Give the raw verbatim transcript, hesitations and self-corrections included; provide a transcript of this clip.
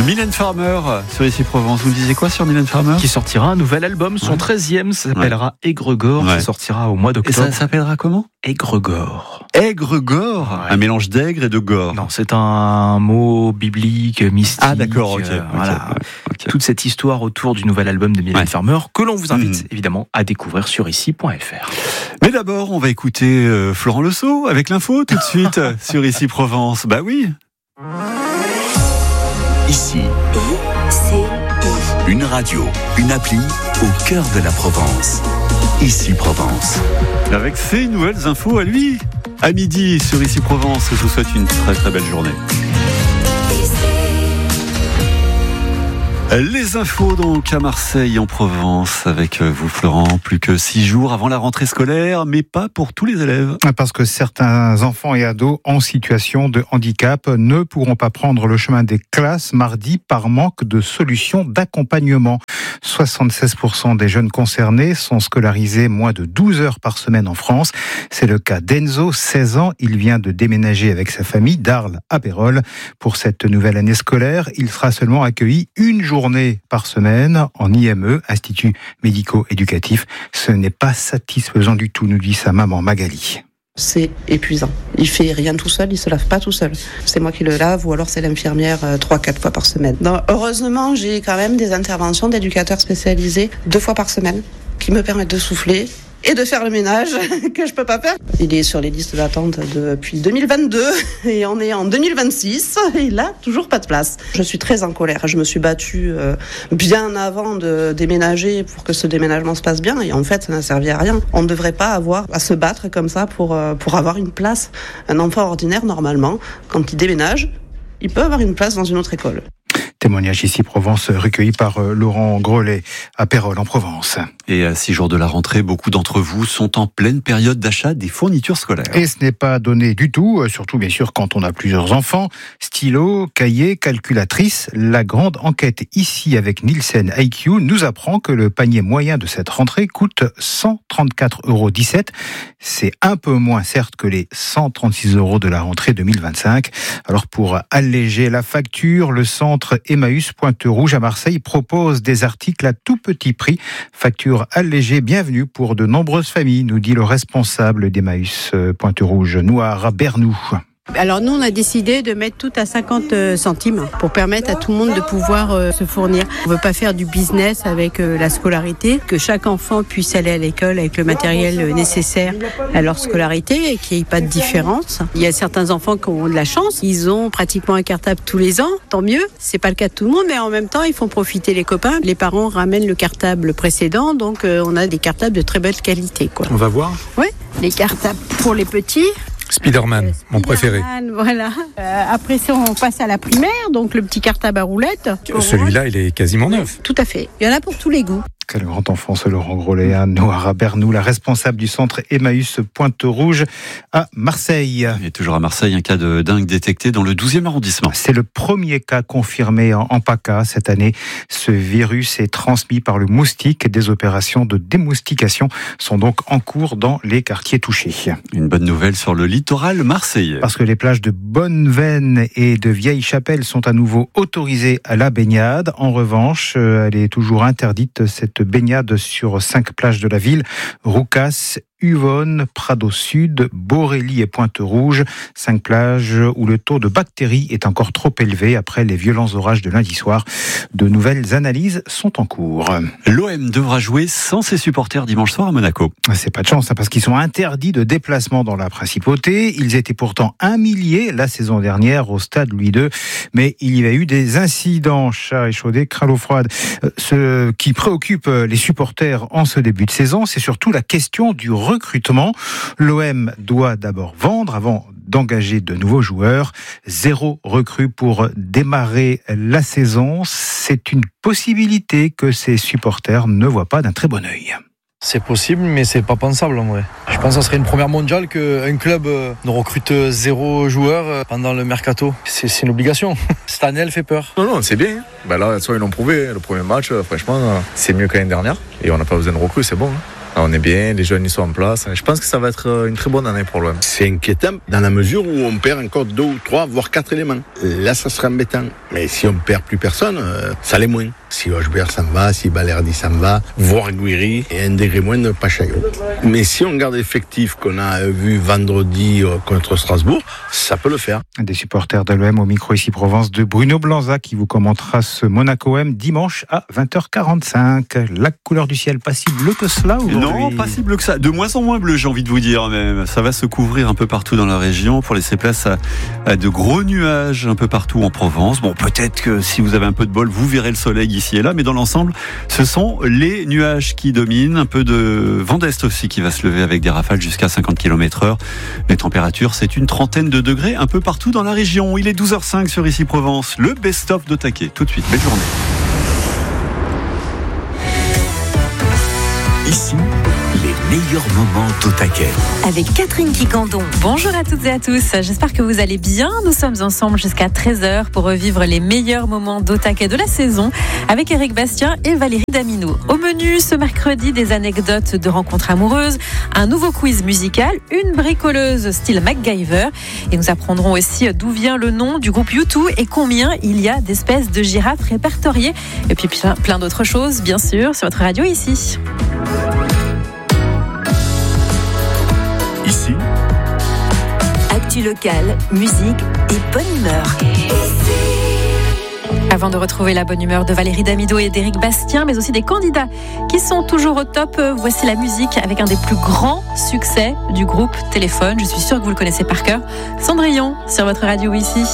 Mylène Farmer sur Ici Provence. Vous me disiez quoi sur Mylène Farmer? Qui sortira un nouvel album, son treizième, ça s'appellera ouais. Aigregore, ouais. ça sortira au mois d'octobre. Et ça s'appellera comment? Aigregore. Aigregore, ouais. Un mélange d'aigre et de gore. Non, c'est un mot biblique, mystique. Ah d'accord, ok. Euh, okay, voilà. okay. Toute cette histoire autour du nouvel album de Mylène ouais. Farmer que l'on vous invite mmh. évidemment à découvrir sur ici point f r. Mais d'abord, on va écouter euh, Florent Lesault avec l'info tout de suite sur Ici Provence. Bah oui. Ici, une radio, une appli au cœur de la Provence. Ici Provence. Avec ces nouvelles infos à lui, à midi sur Ici Provence, je vous souhaite une très très belle journée. Les infos donc à Marseille en Provence avec vous Florent, plus que six jours avant la rentrée scolaire, mais pas pour tous les élèves. Parce que certains enfants et ados en situation de handicap ne pourront pas prendre le chemin des classes mardi par manque de solutions d'accompagnement. soixante-seize pour cent des jeunes concernés sont scolarisés moins de douze heures par semaine en France. C'est le cas d'Enzo, seize ans. Il vient de déménager avec sa famille d'Arles à Pérols. Pour cette nouvelle année scolaire, il sera seulement accueilli une journée par semaine en I M E, Institut médico-éducatif. Ce n'est pas satisfaisant du tout, nous dit sa maman Magali. C'est épuisant. Il fait rien tout seul, il se lave pas tout seul. C'est moi qui le lave ou alors c'est l'infirmière trois, quatre fois par semaine. Donc, heureusement, j'ai quand même des interventions d'éducateurs spécialisés deux fois par semaine qui me permettent de souffler et de faire le ménage que je peux pas faire. Il est sur les listes d'attente depuis deux mille vingt-deux et on est en deux mille vingt-six et il a toujours pas de place. Je suis très en colère. Je me suis battue bien avant de déménager pour que ce déménagement se passe bien et en fait ça n'a servi à rien. On ne devrait pas avoir à se battre comme ça pour, pour avoir une place. Un enfant ordinaire, normalement, quand il déménage, il peut avoir une place dans une autre école. Témoignage Ici Provence recueilli par Laurent Grelet à Pérols en Provence. Et à six jours de la rentrée, beaucoup d'entre vous sont en pleine période d'achat des fournitures scolaires. Et ce n'est pas donné du tout, surtout bien sûr quand on a plusieurs enfants. Stylos, cahiers, calculatrices. La grande enquête ici avec Nielsen I Q nous apprend que le panier moyen de cette rentrée coûte cent trente-quatre euros dix-sept. C'est un peu moins certes que les cent trente-six euros de la rentrée deux mille vingt-cinq. Alors pour alléger la facture, le centre Emmaüs Pointe-Rouge à Marseille propose des articles à tout petit prix. Facture allégée bienvenue pour de nombreuses familles, nous dit le responsable d'Emmaüs Pointe-Rouge, Noir Bernou. Alors nous on a décidé de mettre tout à cinquante centimes pour permettre à tout le monde de pouvoir euh, se fournir. On veut pas faire du business avec euh, la scolarité, que chaque enfant puisse aller à l'école avec le matériel nécessaire à leur scolarité et qu'il n'y ait pas de différence. Il y a certains enfants qui ont de la chance, ils ont pratiquement un cartable tous les ans, tant mieux. C'est pas le cas de tout le monde, mais en même temps ils font profiter les copains. Les parents ramènent le cartable précédent, donc euh, on a des cartables de très belle qualité, quoi. On va voir. Oui, les cartables pour les petits. Spider-Man, euh, mon préféré. Voilà. Euh, après ça, on passe à la primaire, donc le petit cartable à roulettes. Celui-là, il est quasiment neuf. Tout à fait. Il y en a pour tous les goûts. Quel grand enfant, ce Laurent Grelet, Noir Bernou, la responsable du centre Emmaüs Pointe-Rouge à Marseille. Il y a toujours à Marseille un cas de dingue détecté dans le douzième arrondissement. C'est le premier cas confirmé en, en PACA cette année. Ce virus est transmis par le moustique. Des opérations de démoustication sont donc en cours dans les quartiers touchés. Une bonne nouvelle sur le littoral marseillais. Parce que les plages de Bonneveine et de Vieille-Chapelle sont à nouveau autorisées à la baignade. En revanche, elle est toujours interdite, cette baignade sur cinq plages de la ville: Roucas, Uvonne, Prado Sud, Borély et Pointe-Rouge. Cinq plages où le taux de bactéries est encore trop élevé après les violents orages de lundi soir. De nouvelles analyses sont en cours. L'O M devra jouer sans ses supporters dimanche soir à Monaco. C'est pas de chance, hein, parce qu'ils sont interdits de déplacement dans la principauté. Ils étaient pourtant un millier la saison dernière au stade Louis deux. Mais il y a eu des incidents, chat échaudé, crâne l'eau froide. Ce qui préoccupe les supporters en ce début de saison, c'est surtout la question du recrutement. L'O M doit d'abord vendre avant d'engager de nouveaux joueurs. Zéro recrue pour démarrer la saison. C'est une possibilité que ces supporters ne voient pas d'un très bon œil. C'est possible, mais c'est pas pensable en vrai. Je pense que ça serait une première mondiale qu'un club ne recrute zéro joueur pendant le mercato. C'est, c'est une obligation. Cette année, elle fait peur. Non, non, c'est bien. Ben là, soit ils l'ont prouvé. Le premier match, franchement, c'est mieux que l'année dernière. Et on n'a pas besoin de recrues, c'est bon. On est bien, les jeunes ils sont en place. Je pense que ça va être une très bonne année pour l'O M. C'est inquiétant dans la mesure où on perd encore deux ou trois, voire quatre éléments. Là, ça sera embêtant. Mais si on perd plus personne, ça l'est moins. Si Hochberg s'en va, si Balerdi s'en va, voire Guiri, et un degré moins de Pachayo. Mais si on garde l'effectif qu'on a vu vendredi contre Strasbourg, ça peut le faire. Des supporters de l'O M au micro ici Provence de Bruno Blanza qui vous commentera ce Monaco M dimanche à vingt heures quarante-cinq. La couleur du ciel, pas si bleu que cela aujourd'hui. Non, pas si bleu que ça. De moins en moins bleu, j'ai envie de vous dire même. Ça va se couvrir un peu partout dans la région pour laisser place à, à de gros nuages un peu partout en Provence. Bon, peut-être que si vous avez un peu de bol, vous verrez le soleil ici et là, mais dans l'ensemble, ce sont les nuages qui dominent. Un peu de vent d'est aussi qui va se lever avec des rafales jusqu'à cinquante kilomètres heure. Les températures, c'est une trentaine de degrés un peu partout dans la région. Il est douze heures cinq sur Ici Provence. Le best-of de Taquet. Tout de suite, belle journée. Ici, les meilleurs moments d'Au Taquet. Avec Catherine Quicandon. Bonjour à toutes et à tous. J'espère que vous allez bien. Nous sommes ensemble jusqu'à treize heures pour revivre les meilleurs moments d'Au Taquet de la saison avec Eric Bastien et Valérie Damineau. Au menu, ce mercredi, des anecdotes de rencontres amoureuses, un nouveau quiz musical, une bricoleuse style MacGyver. Et nous apprendrons aussi d'où vient le nom du groupe U deux et combien il y a d'espèces de girafes répertoriées. Et puis plein, plein d'autres choses, bien sûr, sur votre radio ici. Ici, actu locale, musique et bonne humeur. Avant de retrouver la bonne humeur de Valérie Damineau et d'Éric Bastien, mais aussi des candidats qui sont toujours au top, voici la musique avec un des plus grands succès du groupe Téléphone. Je suis sûre que vous le connaissez par cœur. Cendrillon sur votre radio ici.